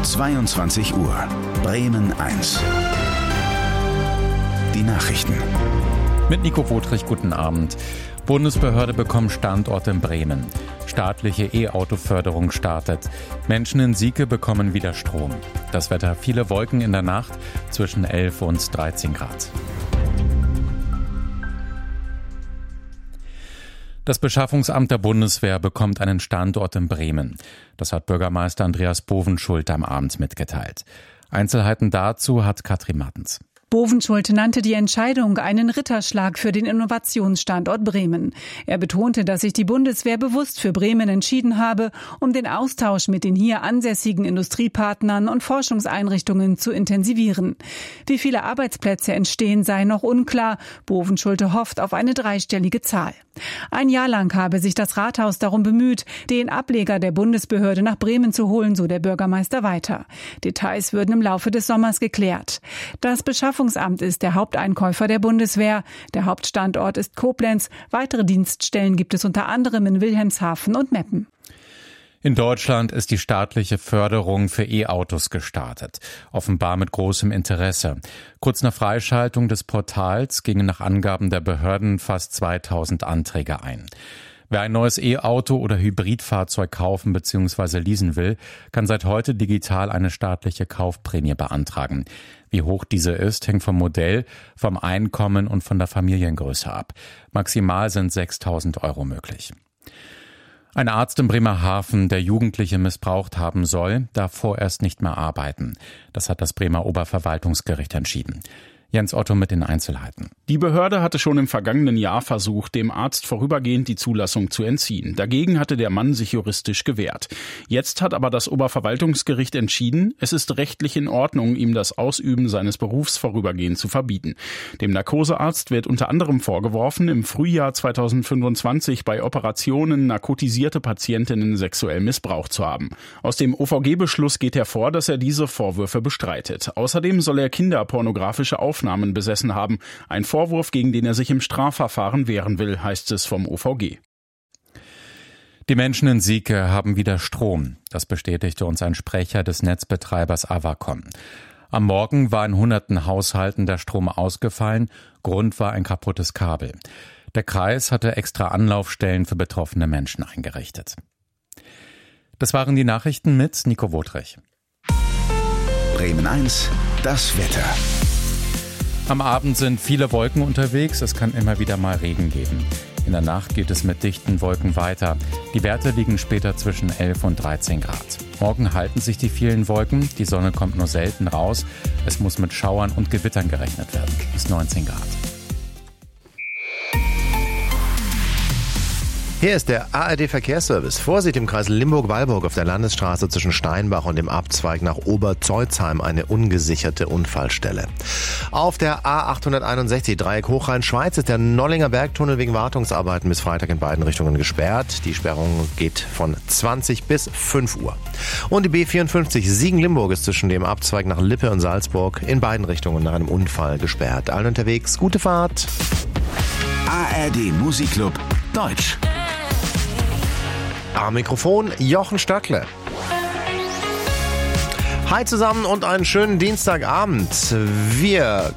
22 Uhr. Bremen 1. Die Nachrichten. Mit Nico Wotrich, guten Abend. Bundesbehörde bekommt Standort in Bremen. Staatliche E-Auto-Förderung startet. Menschen in Sieke bekommen wieder Strom. Das Wetter: viele Wolken in der Nacht, zwischen 11 und 13 Grad. Das Beschaffungsamt der Bundeswehr bekommt einen Standort in Bremen. Das hat Bürgermeister Andreas Bovenschulte am Abend mitgeteilt. Einzelheiten dazu hat Katrin Martens. Bovenschulte nannte die Entscheidung einen Ritterschlag für den Innovationsstandort Bremen. Er betonte, dass sich die Bundeswehr bewusst für Bremen entschieden habe, um den Austausch mit den hier ansässigen Industriepartnern und Forschungseinrichtungen zu intensivieren. Wie viele Arbeitsplätze entstehen, sei noch unklar. Bovenschulte hofft auf eine dreistellige Zahl. Ein Jahr lang habe sich das Rathaus darum bemüht, den Ableger der Bundesbehörde nach Bremen zu holen, so der Bürgermeister weiter. Details würden im Laufe des Sommers geklärt. Das Beschaffungsamt ist der Haupteinkäufer der Bundeswehr. Der Hauptstandort ist Koblenz. Weitere Dienststellen gibt es unter anderem in Wilhelmshaven und Meppen. In Deutschland ist die staatliche Förderung für E-Autos gestartet. Offenbar mit großem Interesse. Kurz nach Freischaltung des Portals gingen nach Angaben der Behörden fast 2000 Anträge ein. Wer ein neues E-Auto oder Hybridfahrzeug kaufen bzw. leasen will, kann seit heute digital eine staatliche Kaufprämie beantragen. Wie hoch diese ist, hängt vom Modell, vom Einkommen und von der Familiengröße ab. Maximal sind 6.000 € möglich. Ein Arzt in Bremerhaven, der Jugendliche missbraucht haben soll, darf vorerst nicht mehr arbeiten. Das hat das Bremer Oberverwaltungsgericht entschieden. Jens Otto mit den Einzelheiten. Die Behörde hatte schon im vergangenen Jahr versucht, dem Arzt vorübergehend die Zulassung zu entziehen. Dagegen hatte der Mann sich juristisch gewehrt. Jetzt hat aber das Oberverwaltungsgericht entschieden, es ist rechtlich in Ordnung, ihm das Ausüben seines Berufs vorübergehend zu verbieten. Dem Narkosearzt wird unter anderem vorgeworfen, im Frühjahr 2025 bei Operationen narkotisierte Patientinnen sexuell missbraucht zu haben. Aus dem OVG-Beschluss geht hervor, dass er diese Vorwürfe bestreitet. Außerdem soll er kinderpornografische Aufnahmen besessen haben. Ein Vorwurf, gegen den er sich im Strafverfahren wehren will, heißt es vom OVG. Die Menschen in Sieke haben wieder Strom. Das bestätigte uns ein Sprecher des Netzbetreibers Avacon. Am Morgen war in hunderten Haushalten der Strom ausgefallen. Grund war ein kaputtes Kabel. Der Kreis hatte extra Anlaufstellen für betroffene Menschen eingerichtet. Das waren die Nachrichten mit Nico Wotrich. Bremen 1, das Wetter. Am Abend sind viele Wolken unterwegs, es kann immer wieder mal Regen geben. In der Nacht geht es mit dichten Wolken weiter. Die Werte liegen später zwischen 11 und 13 Grad. Morgen halten sich die vielen Wolken, die Sonne kommt nur selten raus. Es muss mit Schauern und Gewittern gerechnet werden, bis 19 Grad. Hier ist der ARD-Verkehrsservice. Vorsicht im Kreis Limburg-Weilburg auf der Landesstraße zwischen Steinbach und dem Abzweig nach Oberzeutzheim, eine ungesicherte Unfallstelle. Auf der A861 Dreieck Hochrhein-Schweiz ist der Nollinger Bergtunnel wegen Wartungsarbeiten bis Freitag in beiden Richtungen gesperrt. Die Sperrung geht von 20 bis 5 Uhr. Und die B54 Siegen-Limburg ist zwischen dem Abzweig nach Lippe und Salzburg in beiden Richtungen nach einem Unfall gesperrt. Allen unterwegs, gute Fahrt. ARD Musikclub Deutsch. Am Mikrofon Jochen Stöckle. Hi zusammen und einen schönen Dienstagabend. Wir